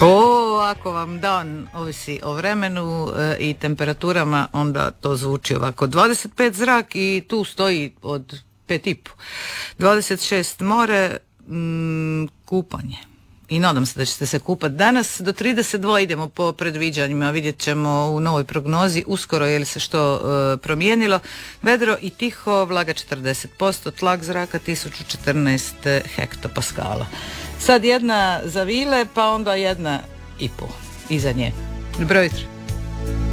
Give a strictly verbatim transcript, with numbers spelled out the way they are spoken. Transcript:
O, ako vam dan ovisi o vremenu e, i temperaturama, onda to zvuči ovako. dvadeset pet zrak i tu stoji od pet i po. dvadeset šest more, mm, kupanje. I nadam se da ćete se kupati danas. Do trideset dva idemo po predviđanjima, vidjet ćemo u novoj prognozi uskoro je li se što e, promijenilo. Vedro i tiho, vlaga četrdeset posto, tlak zraka tisuću četrnaest hektopaskala. Sad jedna za vile, pa onda jedna i po iza nje. Dobro jutro.